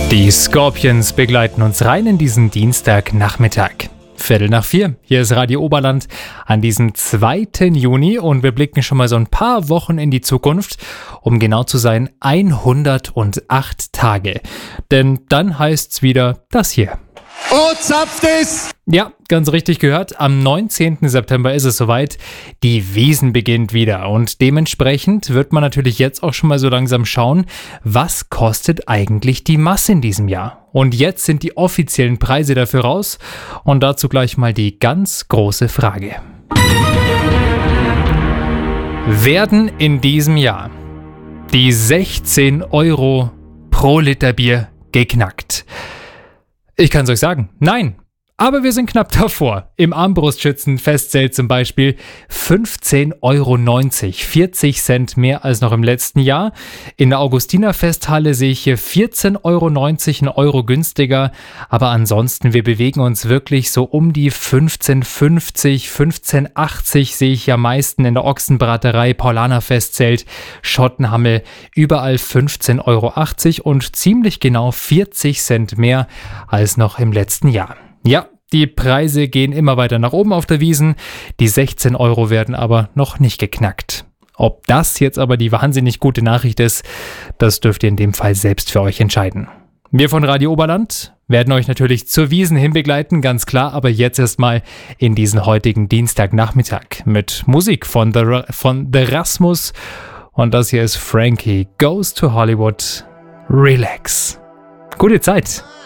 Die Scorpions begleiten uns rein in diesen Dienstagnachmittag. 3:15. Hier ist Radio Oberland an diesem 2. Juni und wir blicken schon mal so ein paar Wochen in die Zukunft, um genau zu sein 108 Tage. Denn dann heißt's wieder das hier. Oh, zapft es! Ja, ganz richtig gehört. Am 19. September ist es soweit. Die Wiesn beginnt wieder und dementsprechend wird man natürlich jetzt auch schon mal so langsam schauen, was kostet eigentlich die Masse in diesem Jahr? Und jetzt sind die offiziellen Preise dafür raus und dazu gleich mal die ganz große Frage. Werden in diesem Jahr die 16 Euro pro Liter Bier geknackt? Ich kann es euch sagen, nein. Aber wir sind knapp davor. Im Armbrustschützen-Festzelt zum Beispiel 15,90 Euro, 40 Cent mehr als noch im letzten Jahr. In der Augustiner-Festhalle sehe ich hier 14,90 Euro, ein Euro günstiger. Aber ansonsten, wir bewegen uns wirklich so um die 15,50, 15,80 sehe ich ja am meisten in der Ochsenbraterei, Paulaner-Festzelt, Schottenhammel, überall 15,80 Euro und ziemlich genau 40 Cent mehr als noch im letzten Jahr. Ja, die Preise gehen immer weiter nach oben auf der Wiesn. Die 16 Euro werden aber noch nicht geknackt. Ob das jetzt aber die wahnsinnig gute Nachricht ist, das dürft ihr in dem Fall selbst für euch entscheiden. Wir von Radio Oberland werden euch natürlich zur Wiesn hinbegleiten, ganz klar, aber jetzt erstmal in diesen heutigen Dienstagnachmittag mit Musik von The Rasmus. Und das hier ist Frankie Goes to Hollywood. Relax. Gute Zeit.